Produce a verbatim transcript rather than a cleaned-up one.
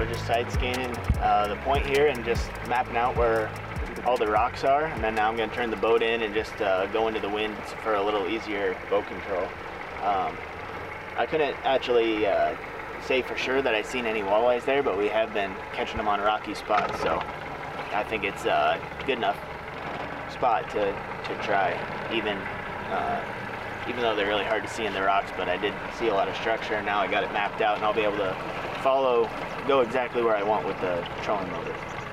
we're just side scanning uh, the point here and just mapping out where all the rocks are, and then now I'm going to turn the boat in and just uh, go into the wind for a little easier boat control. Um, I couldn't actually uh, say for sure that I've seen any walleyes there, but we have been catching them on rocky spots, so I think it's a good enough spot to, to try, even uh, even though they're really hard to see in the rocks. But I did see a lot of structure, and now I got it mapped out, and I'll be able to follow, go exactly where I want with the trolling motor.